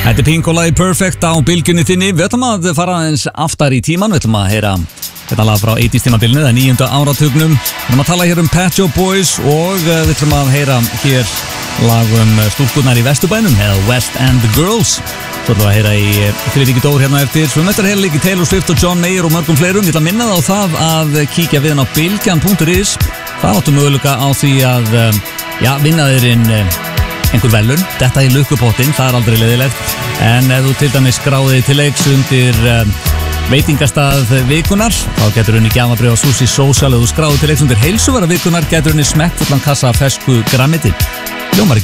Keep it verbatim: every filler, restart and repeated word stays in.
Þetta er Pink og lagið Perfect á bylgjunni þinni. Við ætlum að fara eins aftar í tíman. Við ætlum að heyra þetta lag frá eighties tímabilinu, það er níunda áratugnum. Við ætlum að tala hér um Pet Shop Boys og við ætlum að heyra hér lag um stúlkurnar í Vesturbænum eða West End Girls. Svo ætlum við að heyra í Friðriki Dór hérna eftir. Svo við möttum að heyra líka Taylor Swift og John Mayer og mörgum fleirum. Ég ætla að minna það á það að kíkja við hann á bylgjan punktur is. Það áttu möguleika á því að já, vinna þér inn einhver velun, þetta í lukkupottin, það er aldrei leiðilegt. En ef þú til dæmis skráðið til leiks undir um, veitingastað vikunar, þá getur henni gjafabréf á Sushi Social. Ef þú skráðið til leiks undir heilsuvara vikunar, getur henni smekkfullan kassa af fersku grænmeti. Hljómar ekki